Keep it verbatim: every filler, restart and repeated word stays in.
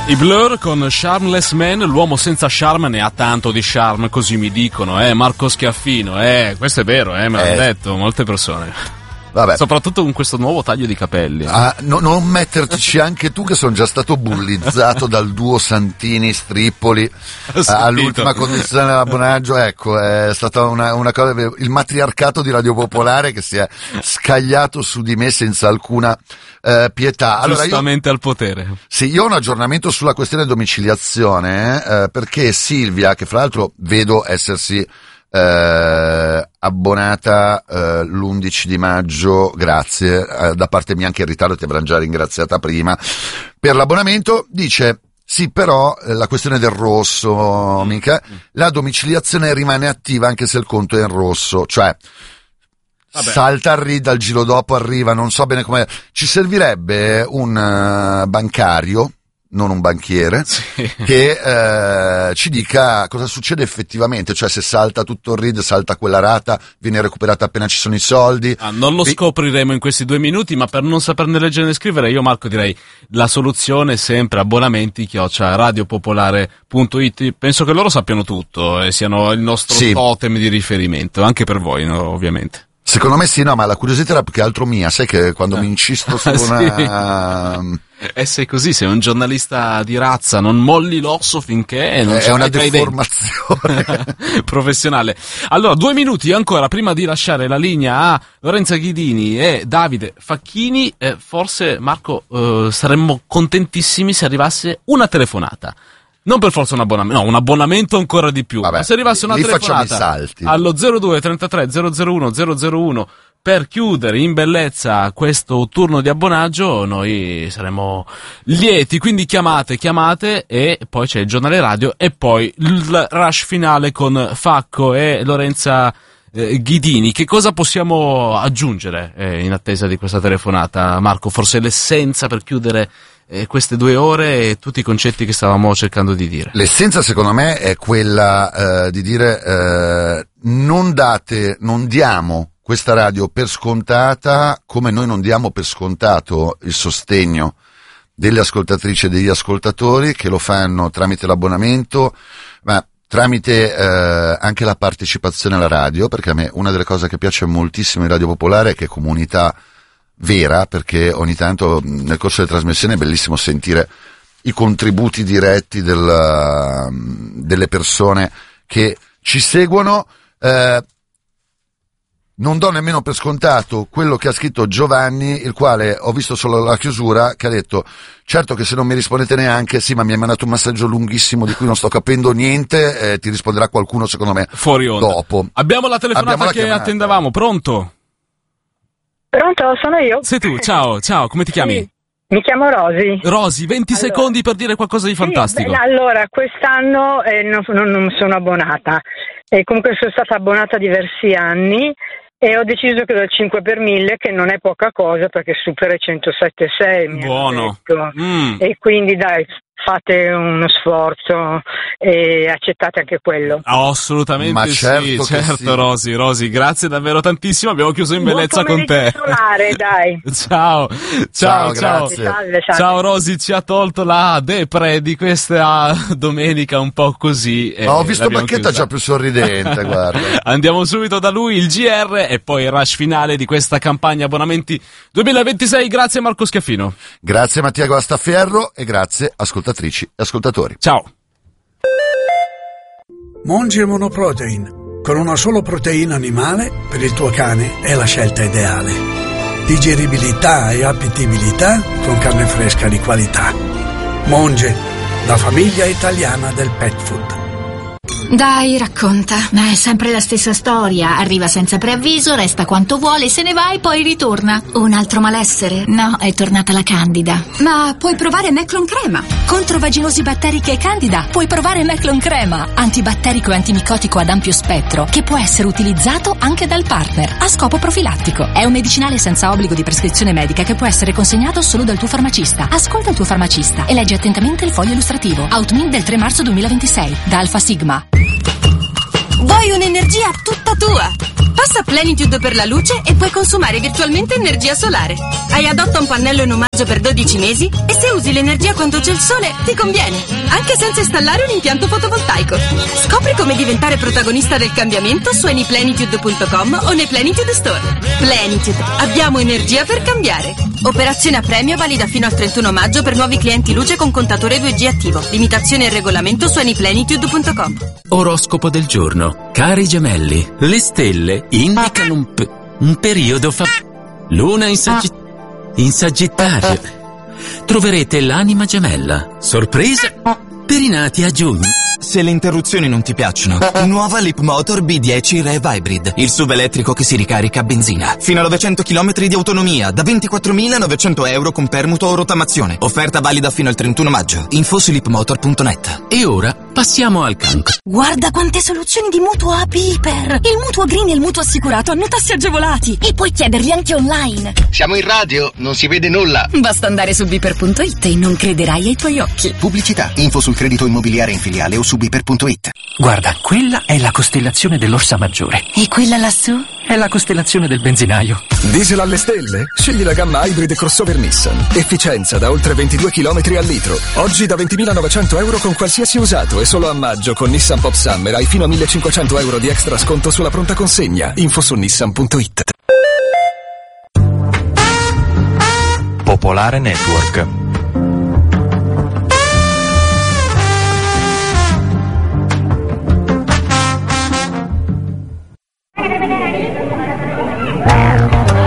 I Blur con Charmless Man, l'uomo senza charme ne ha tanto di charme, così mi dicono, eh, Marco Schiaffino, eh, questo è vero, eh, me l'hanno Eh. detto molte persone. Vabbè. Soprattutto con questo nuovo taglio di capelli. Ah, no, non metterci anche tu, che sono già stato bullizzato dal duo Santini-Strippoli all'ultima condizione dell'abbonaggio. Ecco, è stata una, una cosa, il matriarcato di Radio Popolare che si è scagliato su di me senza alcuna eh, pietà. Allora, Giustamente io, al potere. sì, io ho un aggiornamento sulla questione domiciliazione, eh, perché Silvia, che fra l'altro vedo essersi Eh, abbonata eh, l'undici di maggio, grazie, eh, da parte mia anche in ritardo, ti avranno già ringraziata prima per l'abbonamento, dice sì, però eh, la questione del rosso, mica, la domiciliazione rimane attiva anche se il conto è in rosso, cioè Vabbè. salta al R I D, al giro dopo arriva, non so bene come, ci servirebbe un uh, bancario, non un banchiere, sì. che eh, ci dica cosa succede effettivamente, cioè se salta tutto il R I D, salta quella rata, viene recuperata appena ci sono i soldi. Ah, non lo Vi... scopriremo in questi due minuti, ma per non saperne leggere né scrivere, io Marco direi la soluzione è sempre abbonamenti chiocciola radiopopolare punto it. Penso che loro sappiano tutto e siano il nostro sì. totem di riferimento, anche per voi, no, ovviamente. Secondo me sì, no, ma la curiosità era più che altro mia, sai che quando eh. mi insisto su una... Sì. Eh, sei così, sei un giornalista di razza, non molli l'osso finché non è una deformazione professionale. Allora, due minuti ancora prima di lasciare la linea a Lorenza Ghidini e Davide Facchini. Eh, forse, Marco, eh, saremmo contentissimi se arrivasse una telefonata. Non per forza un abbonamento, no, un abbonamento ancora di più. Vabbè, ma se arrivasse una lì telefonata salti. allo zero due trentatré zero zero uno zero zero uno per chiudere in bellezza questo turno di abbonaggio, noi saremo lieti. Quindi chiamate, chiamate, e poi c'è il giornale radio e poi il rush finale con Facco e Lorenza eh, Ghidini. Che cosa possiamo aggiungere eh, in attesa di questa telefonata, Marco? Forse l'essenza per chiudere eh, queste due ore e tutti i concetti che stavamo cercando di dire. L'essenza secondo me è quella eh, di dire eh, non date, non diamo questa radio per scontata, come noi non diamo per scontato il sostegno delle ascoltatrici e degli ascoltatori che lo fanno tramite l'abbonamento, ma tramite eh, anche la partecipazione alla radio, perché a me una delle cose che piace moltissimo in Radio Popolare è che è comunità vera, perché ogni tanto nel corso delle trasmissioni è bellissimo sentire i contributi diretti del, delle persone che ci seguono. Eh, Non do nemmeno per scontato quello che ha scritto Giovanni, il quale ho visto solo la chiusura, che ha detto certo che se non mi rispondete neanche, sì, ma mi ha mandato un messaggio lunghissimo di cui non sto capendo niente, eh, ti risponderà qualcuno secondo me fuori onda. Dopo. Abbiamo la telefonata Abbiamo la che chiamata. attendavamo, pronto? Pronto, sono io. Sei tu, ciao, ciao, come ti chiami? Sì, mi chiamo Rosi. Rosi, venti allora, secondi per dire qualcosa di fantastico. Sì, beh, allora, quest'anno eh, non, non, non sono abbonata, e comunque sono stata abbonata diversi anni. E ho deciso che do il cinque per mille, che non è poca cosa perché supera i centosette virgola sei. Buono. Mm. E quindi dai, fate uno sforzo e accettate anche quello. Oh, assolutamente. Ma sì, certo, certo sì. Rosi, Rosi, grazie davvero tantissimo, abbiamo chiuso in Buon bellezza con te. Solare, dai. Ciao, ciao, Ciao, ciao. grazie. Salve, salve. Ciao Rosi, ci ha tolto la depre di questa domenica un po' così. Ma ho visto Bacchetta già più sorridente, guarda. Andiamo subito da lui, il G R e poi il rush finale di questa campagna abbonamenti duemilaventisei. Grazie Marco Schiaffino. Grazie Mattia Guastafierro e grazie ascoltatrici e ascoltatori. Ciao. Monge Monoprotein. Con una sola proteina animale, per il tuo cane è la scelta ideale. Digeribilità e appetibilità con carne fresca di qualità. Monge, la famiglia italiana del pet food. Dai, racconta. Ma è sempre la stessa storia. Arriva senza preavviso, resta quanto vuole, se ne va e poi ritorna. Un altro malessere? No, è tornata la Candida. Ma puoi provare Meclon Crema. Contro vaginosi batteriche e Candida puoi provare Meclon Crema. Antibatterico e antimicotico ad ampio spettro, che può essere utilizzato anche dal partner a scopo profilattico. È un medicinale senza obbligo di prescrizione medica che può essere consegnato solo dal tuo farmacista. Ascolta il tuo farmacista e leggi attentamente il foglio illustrativo. Outmin del tre marzo duemilaventisei da Alfa Sigma. Vuoi un'energia tutta tua? Passa Plenitude per la luce e puoi consumare virtualmente energia solare. Hai adotta un pannello in omaggio per dodici mesi e se usi l'energia quando c'è il sole ti conviene, anche senza installare un impianto fotovoltaico. Scopri come diventare protagonista del cambiamento su anyplenitude punto com o nei Plenitude Store. Plenitude, abbiamo energia per cambiare. Operazione a premio valida fino al trentuno maggio per nuovi clienti luce con contatore due G attivo. Limitazione e regolamento su anyplenitude punto com. Oroscopo del giorno. Cari gemelli, le stelle indicano un, pe- un periodo fa... Luna in, saggi- in Sagittario. Troverete l'anima gemella. Sorpresa per i nati a giugno. Se le interruzioni non ti piacciono, nuova Leapmotor B dieci Rev Hybrid, il S U V elettrico che si ricarica a benzina. Fino a novecento chilometri di autonomia, da ventiquattromilanovecento euro con permuto o rottamazione. Offerta valida fino al trentuno maggio. Info su leapmotor punto net. E ora passiamo al cancro. Guarda quante soluzioni di mutuo a Piper. Il mutuo green e il mutuo assicurato hanno tassi agevolati e puoi chiederli anche online. Siamo in radio, non si vede nulla. Basta andare su biper punto it e non crederai ai tuoi occhi. Pubblicità, info sul credito immobiliare in filiale o su biper punto it. Guarda, quella è la costellazione dell'Orsa Maggiore. E quella lassù? È la costellazione del benzinaio. Diesel alle stelle? Scegli la gamma Hybrid crossover Nissan. Efficienza da oltre ventidue chilometri al litro. Oggi da ventimilanovecento euro con qualsiasi usato e solo a maggio con Nissan Pop Summer hai fino a millecinquecento euro di extra sconto sulla pronta consegna. Info su nissan punto it. Popolare Network.